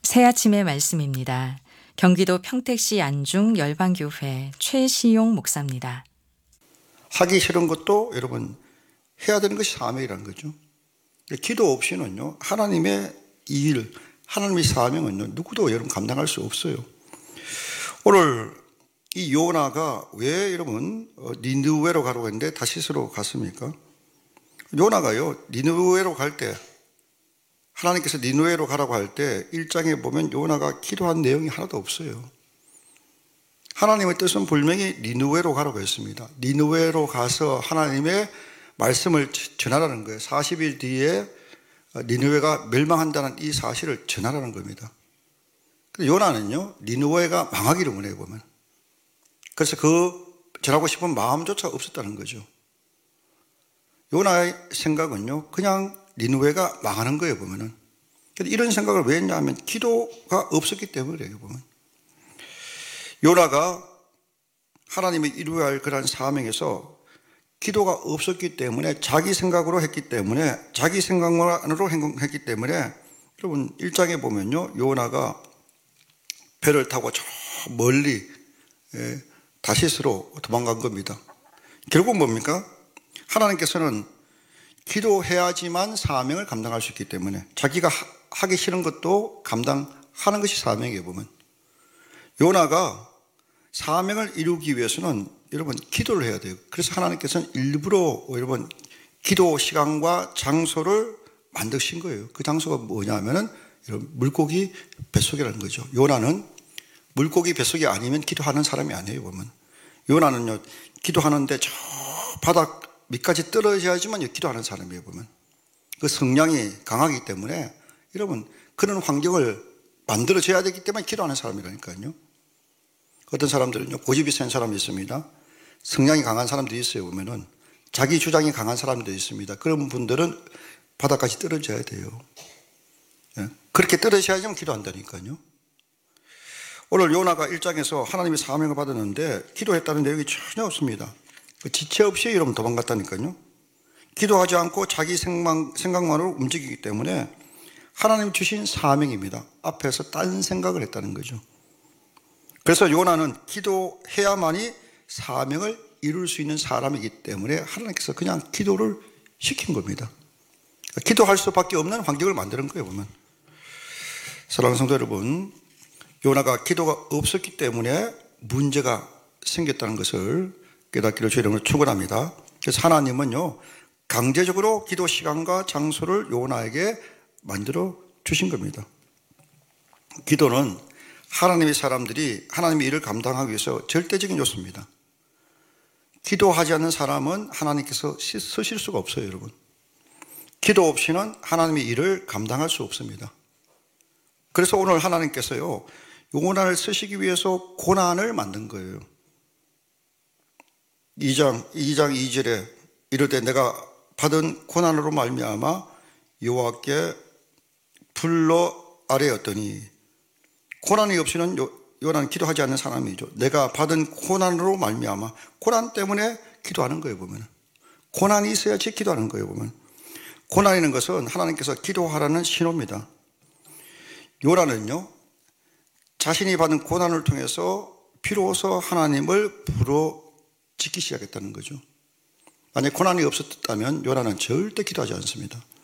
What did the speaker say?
새아침의 말씀입니다. 경기도 평택시 안중 열방교회 최시용 목사입니다. 하기 싫은 것도 여러분 해야 되는 것이 사명이라는 거죠. 기도 없이는요, 하나님의 일, 하나님의 사명은요, 누구도 여러분 감당할 수 없어요. 오늘 이 요나가 왜 여러분 니느웨로 가라고 했는데 다시스로 갔습니까? 요나가요, 니느웨로 갈 때, 하나님께서 니느웨로 가라고 할 때 1장에 보면 요나가 기도한 내용이 하나도 없어요. 하나님의 뜻은 분명히 니느웨로 가라고 했습니다. 니느웨로 가서 하나님의 말씀을 전하라는 거예요. 40일 뒤에 니느웨가 멸망한다는 이 사실을 전하라는 겁니다. 근데 요나는요, 니느웨가 망하기를 원해 보면. 그래서 전하고 싶은 마음조차 없었다는 거죠. 요나의 생각은요, 그냥 니느웨가 망하는 거예요, 보면은. 이런 생각을 왜 했냐 하면 기도가 없었기 때문이에요, 보면. 요나가 하나님이 이루어야 할 그런 사명에서 기도가 없었기 때문에 자기 생각으로 했기 때문에 자기 생각만으로 행동했기 때문에 여러분 1장에 보면요, 요나가 배를 타고 저 멀리 다시스로 도망간 겁니다. 결국 뭡니까? 하나님께서는 기도해야지만 사명을 감당할 수 있기 때문에 자기가 하기 싫은 것도 감당하는 것이 사명이에요, 보면. 요나가 사명을 이루기 위해서는 여러분 기도를 해야 돼요. 그래서 하나님께서는 일부러 여러분 기도 시간과 장소를 만드신 거예요. 그 장소가 뭐냐 하면은 여러분 물고기 뱃속이라는 거죠. 요나는 물고기 뱃속이 아니면 기도하는 사람이 아니에요, 보면. 요나는요, 기도하는데 저 바닥 밑까지 떨어져야지만 기도하는 사람이에요, 보면. 그 성량이 강하기 때문에 여러분 그런 환경을 만들어줘야 되기 때문에 기도하는 사람이라니까요. 어떤 사람들은요, 고집이 센 사람이 있습니다. 성량이 강한 사람들이 있어요, 보면은. 자기 주장이 강한 사람들이 있습니다. 그런 분들은 바닥까지 떨어져야 돼요. 그렇게 떨어져야지만 기도한다니까요. 오늘 요나가 1장에서 하나님의 사명을 받았는데 기도했다는 내용이 전혀 없습니다. 지체 없이 여러분 도망갔다니까요. 기도하지 않고 자기 생각만으로 움직이기 때문에 하나님 주신 사명입니다. 앞에서 딴 생각을 했다는 거죠. 그래서 요나는 기도해야만이 사명을 이룰 수 있는 사람이기 때문에 하나님께서 그냥 기도를 시킨 겁니다. 기도할 수밖에 없는 환경을 만드는 거예요, 보면. 사랑하는 성도 여러분, 요나가 기도가 없었기 때문에 문제가 생겼다는 것을 깨닫기를 주의 이름으로 축원합니다. 그래서 하나님은요, 강제적으로 기도 시간과 장소를 요나에게 만들어 주신 겁니다. 기도는 하나님의 사람들이 하나님의 일을 감당하기 위해서 절대적인 요소입니다. 기도하지 않는 사람은 하나님께서 쓰실 수가 없어요, 여러분. 기도 없이는 하나님의 일을 감당할 수 없습니다. 그래서 오늘 하나님께서요, 요나를 쓰시기 위해서 고난을 만든 거예요. 2장 2절에 이르되 내가 받은 고난으로 말미암아 여호와께 불러 아뢰었더니, 고난이 없이는 요나는 기도하지 않는 사람이죠. 내가 받은 고난으로 말미암아, 고난 때문에 기도하는 거예요, 보면. 고난이 있어야지 기도하는 거예요, 보면. 고난이라는 것은 하나님께서 기도하라는 신호입니다. 요나는요, 자신이 받은 고난을 통해서 비로소 하나님을 부르짖기 시작했다는 거죠. 만약 고난이 없었다면 요나는 절대 기도하지 않습니다.